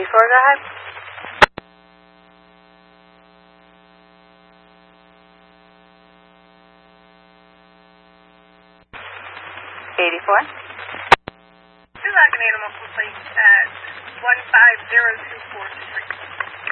go ahead. 84. Two Logan Animal Police at 15024 Street.